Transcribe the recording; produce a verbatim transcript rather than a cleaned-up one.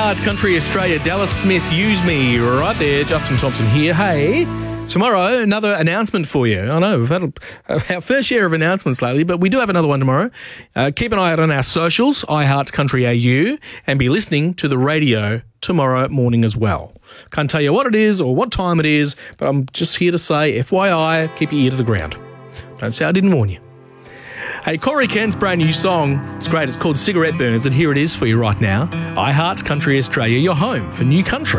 iHeart Country Australia, Dallas Smith, Use Me, right there. Justin Thompson here. Hey, tomorrow, another announcement for you. I know, we've had a, our fair share of announcements lately, but we do have another one tomorrow. Uh, keep an eye out on our socials, iHeart Country A U, and be listening to the radio tomorrow morning as well. Can't tell you what it is or what time it is, but I'm just here to say, F Y I, keep your ear to the ground. Don't say I didn't warn you. Hey, Corey Kent's brand new song. It's great. It's called Cigarette Burns, and here it is for you right now. iHeart Country Australia, your home for new country.